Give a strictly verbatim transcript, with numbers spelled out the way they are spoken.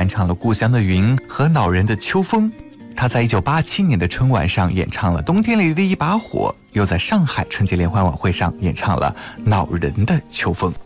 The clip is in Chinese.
翻唱了《故乡的云》和《恼人的秋风》。他在一九八七年的春晚上演唱了《冬天里的一把火》，又在上海春节联欢晚会上演唱了《恼人的秋风》。